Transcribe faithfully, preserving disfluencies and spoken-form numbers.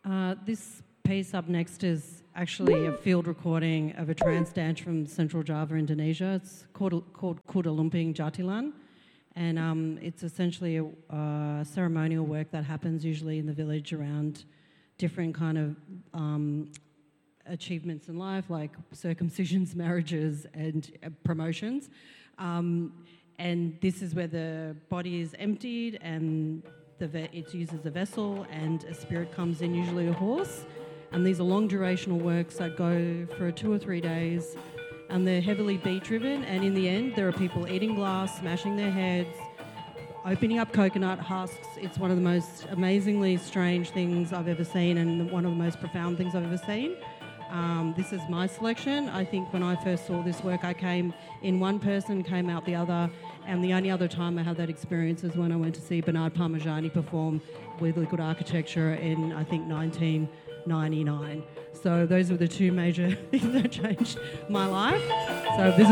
Uh, this piece up next is actually a field recording of a trance dance from Central Java, Indonesia. It's called, called Kuda Lumping Jatilan, and um, it's essentially a uh, ceremonial work that happens usually in the village around different kind of um, achievements in life, like circumcisions, marriages, and uh, promotions. Um, and this is where the body is emptied and the ve- it's used as a vessel, and a spirit comes in, usually a horse. And these are long durational works that go for two or three days, and they're heavily beat driven, and in the end there are people eating glass, smashing their heads, opening up coconut husks. It's one of the most amazingly strange things I've ever seen, and one of the most profound things I've ever seen. Um, this is my selection. I think when I first saw this work, I came in one person, came out the other, and the only other time I had that experience is when I went to see Bernard Parmigiani perform with Liquid Architecture in, I think, nineteen ninety-nine. So those were the two major things that changed my life. So this